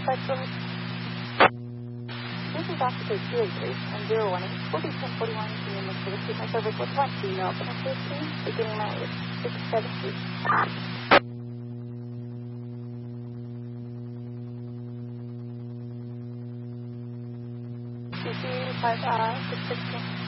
service. This is Officer 283 and 018. We'll be 1041 continuing with the signal service. What's one? Do you know open activity? Beginning my 670. CC 5 616.